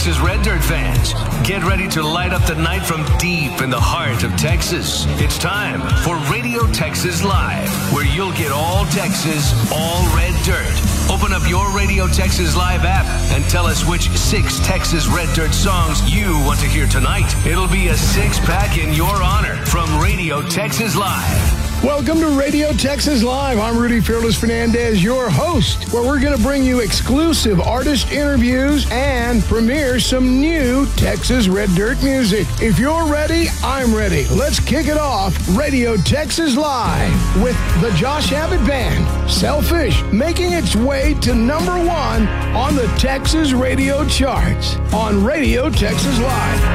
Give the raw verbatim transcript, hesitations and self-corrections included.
Texas Red Dirt fans, get ready to light up the night from deep in the heart of Texas. It's time for Radio Texas Live, where you'll get all Texas, all Red Dirt. Open up your Radio Texas Live app and tell us which six Texas Red Dirt songs you want to hear tonight. It'll be a six-pack in your honor from Radio Texas Live. Welcome to Radio Texas Live. I'm Rudy Fearless Fernandez, your host, where we're going to bring you exclusive artist interviews and premiere some new Texas Red Dirt music. If you're ready, I'm ready. Let's kick it off. Radio Texas Live with the Josh Abbott Band, Selfish, making its way to number one on the Texas radio charts on Radio Texas Live.